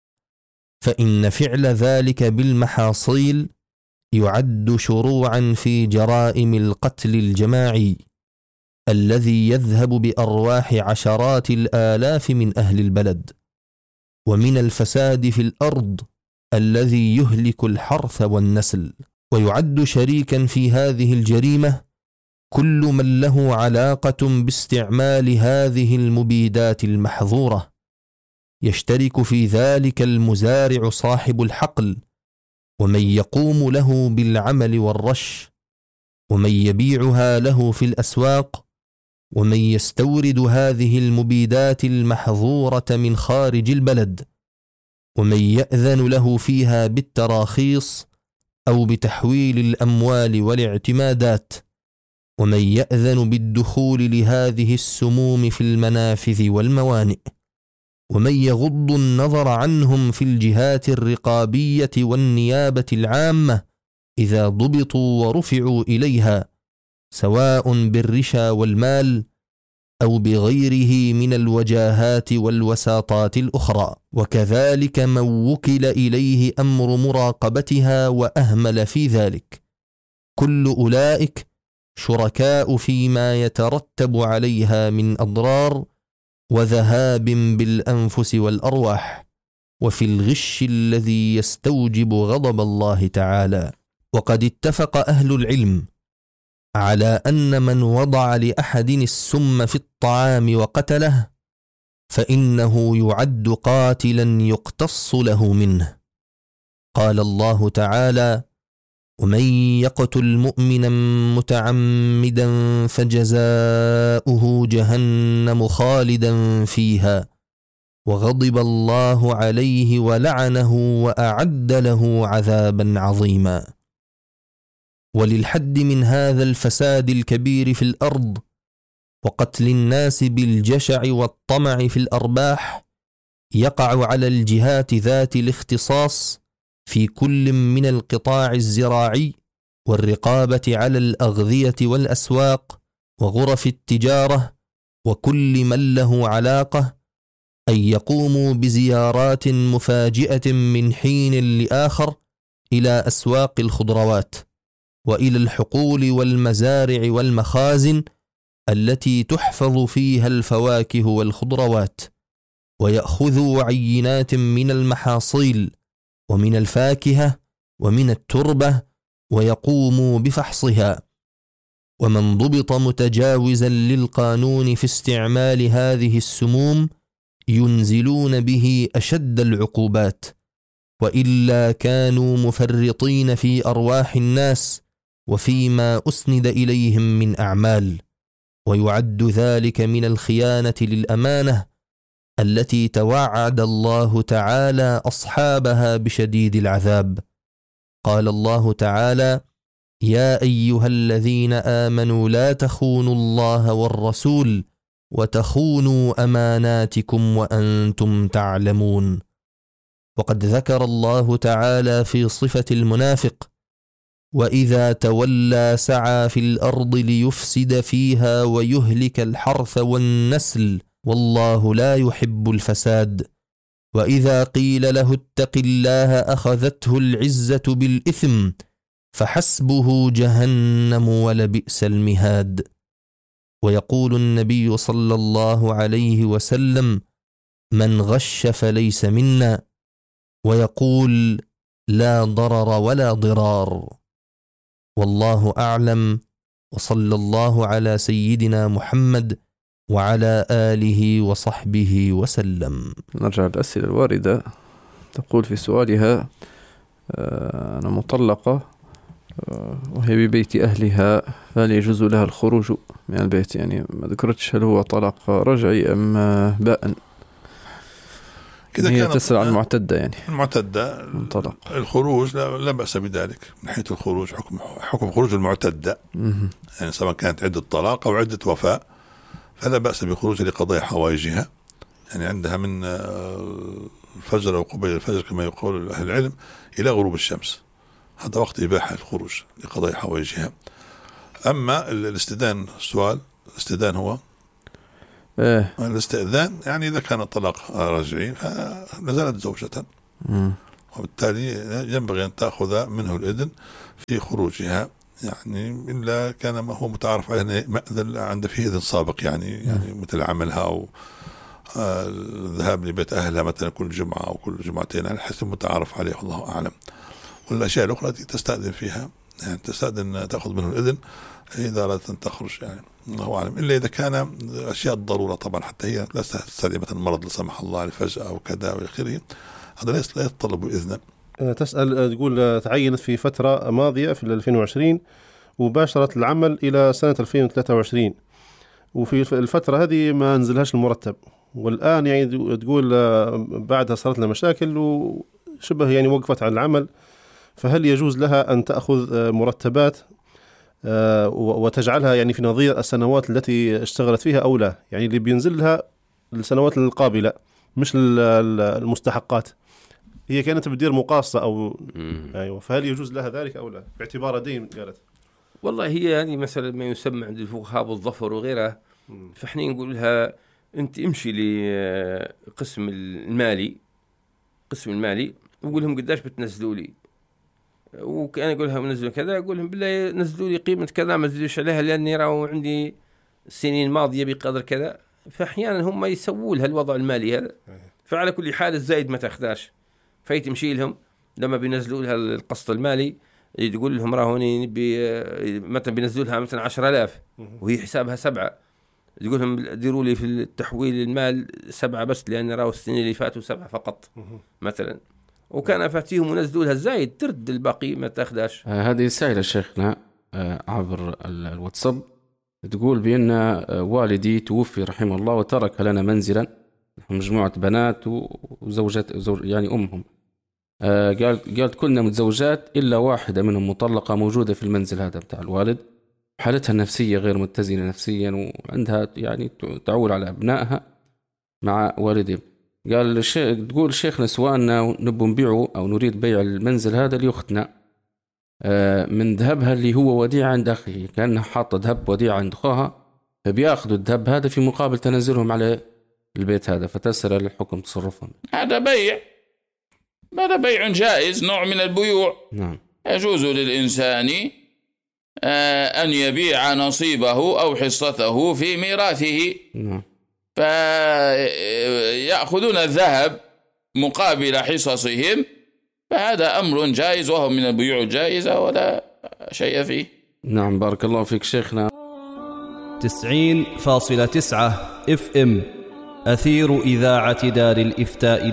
فإن فعل ذلك بالمحاصيل يعد شروعا في جرائم القتل الجماعي الذي يذهب بأرواح عشرات الآلاف من أهل البلد، ومن الفساد في الأرض الذي يهلك الحرث والنسل. ويعد شريكا في هذه الجريمة كل من له علاقة باستعمال هذه المبيدات المحظورة، يشترك في ذلك المزارع صاحب الحقل، ومن يقوم له بالعمل والرش، ومن يبيعها له في الأسواق، ومن يستورد هذه المبيدات المحظورة من خارج البلد، ومن يأذن له فيها بالتراخيص أو بتحويل الأموال والاعتمادات، ومن يأذن بالدخول لهذه السموم في المنافذ والموانئ، ومن يغض النظر عنهم في الجهات الرقابية والنيابة العامة إذا ضبطوا ورفعوا إليها، سواء بالرشا والمال أو بغيره من الوجاهات والوساطات الأخرى. وكذلك من وكل إليه أمر مراقبتها وأهمل في ذلك، كل أولئك شركاء فيما يترتب عليها من أضرار وذهاب بالأنفس والأرواح، وفي الغش الذي يستوجب غضب الله تعالى. وقد اتفق أهل العلم على أن من وضع لأحد السم في الطعام وقتله فإنه يعد قاتلا يقتص له منه. قال الله تعالى: ومن يقتل مؤمنا متعمدا فجزاؤه جهنم خالدا فيها وغضب الله عليه ولعنه وأعد له عذابا عظيما. وللحد من هذا الفساد الكبير في الأرض وقتل الناس بالجشع والطمع في الأرباح يقع على الجهات ذات الاختصاص في كل من القطاع الزراعي والرقابة على الأغذية والأسواق وغرف التجارة وكل من له علاقة أن يقوموا بزيارات مفاجئة من حين لآخر إلى أسواق الخضروات وإلى الحقول والمزارع والمخازن التي تحفظ فيها الفواكه والخضروات، ويأخذوا عينات من المحاصيل ومن الفاكهة ومن التربة ويقوموا بفحصها. ومن ضبط متجاوزا للقانون في استعمال هذه السموم ينزلون به أشد العقوبات، وإلا كانوا مفرطين في أرواح الناس وفيما أسند إليهم من أعمال، ويعد ذلك من الخيانة للأمانة التي توعد الله تعالى أصحابها بشديد العذاب. قال الله تعالى: يا أيها الذين آمنوا لا تخونوا الله والرسول وتخونوا أماناتكم وأنتم تعلمون. وقد ذكر الله تعالى في صفة المنافق: وإذا تولى سعى في الأرض ليفسد فيها ويهلك الحرث والنسل والله لا يحب الفساد. وإذا قيل له اتق الله أخذته العزة بالإثم فحسبه جهنم ولبئس المهاد. ويقول النبي صلى الله عليه وسلم: من غش فليس منا، ويقول لا ضرر ولا ضرار. والله أعلم، وصلى الله على سيدنا محمد وعلى آله وصحبه وسلم. نرجع للأسئلة الواردة. تقول في سؤالها: أنا مطلقة وهي ببيت أهلها، فهل يجوز لها الخروج من البيت؟ يعني ما ذكرتش هل هو طلاق رجعي أم بائن. هي تسأل عن المعتدة، يعني المعتدة انطلق الخروج لا بأس بذلك من حيث الخروج. حكم خروج المعتدة يعني سواء كانت عدة طلاق أو عدة وفاة فلا بأس بخروج لقضاء حوائجها. يعني عندها من الفجر أو قبيل الفجر كما يقول أهل العلم إلى غروب الشمس، هذا وقت إباحة الخروج لقضاء حوائجها. أما الاستئذان، السؤال الاستئذان هو الاستئذان يعني إذا كان الطلاق رجعي فنزلت زوجة، وبالتالي ينبغي أن تأخذ منه الإذن في خروجها، يعني إلا كان ما هو متعارف عليه مأذن عند فيه إذن سابق، يعني مثل عملها أو الذهاب لبيت أهلها مثلا كل جمعة أو كل جمعتين، يعني حسب متعارف عليه والله أعلم. والأشياء الأخرى التي تستأذن فيها يعني تستأذن تأخذ منه الإذن إذا أردت أن تخرج، يعني الله أعلم، إلا إذا كان أشياء الضرورة طبعا، حتى هي لا تستدعي مثلا مرض لا سمح الله لفجأة أو كذا وإلى آخره، هذا لا يتطلب إذنا. تسأل تقول تعينت في فترة ماضية في 2020 وباشرت العمل إلى سنة 2023، وفي الفترة هذه ما نزلهاش المرتب، والآن يعني تقول بعدها صارت لها مشاكل وشبه يعني وقفت عن العمل، فهل يجوز لها أن تأخذ مرتبات وتجعلها يعني في نظير السنوات التي اشتغلت فيها أو لا؟ يعني اللي بينزل لها السنوات القابلة مش المستحقات. هي كانت بدير مقاصة أو أيوة، فهل يجوز لها ذلك أو لا باعتبار دين؟ قالت والله هي يعني مثلا ما يسمى عند الفقهاء بالظفر وغيرها، فإحنا نقول لها أنت امشي لقسم المالي، قسم المالي، وقول لهم قداش بتنزلوا لي، وكان يقول لهم نزلوا كذا، يقول لهم بالله نزلوا لي قيمة كذا ما نزلوش عليها لأني راهو عندي السنين ماضية بقدر كذا. فأحيانا هم يسووا لها الوضع المالي هذا، فعلى كل حال الزايد ما تاخداش، فيتمشي لهم لما بينزلوا لها القسط المالي يقول لهم راهو مثلا بينزلوا لها مثلا 10,000 وهي حسابها 7، يقول لهم ديروا لي في التحويل المال 7 بس لأن راهو السنين اللي فاتوا 7 فقط مثلا، وكان فاتيهم ونزلوا لها الزايد ترد الباقي ما تاخداش. هذه سائلة شيخنا عبر الواتساب تقول بأن والدي توفي رحمه الله وترك لنا منزلا مجموعة بنات وزوجات يعني أمهم، قالت كلنا متزوجات إلا واحدة منهم مطلقة موجودة في المنزل هذا بتاع الوالد، حالتها النفسية غير متزنة نفسيا وعندها يعني تعول على أبنائها مع والدهم. قال تقول شيخنا سواءنا نبغى نبيعه أو نريد بيع المنزل هذا لأختنا من ذهبها اللي هو وديعة عند أخيه، كأنها حاطة ذهب وديعة عند أخوها، فبيأخذوا الذهب هذا في مقابل تنزلهم على البيت هذا، فتسأل الحكم تصرفهم. هذا بيع جائز، نوع من البيوع. نعم. يجوز للإنسان أن يبيع نصيبه أو حصته في ميراثه. نعم. فيأخذون الذهب مقابل حصصهم، فهذا أمر جائز وهو من البيوع الجائزة ولا شيء فيه. نعم بارك الله فيك شيخنا. 90.9 FM أثير إذاعة دار الإفتاء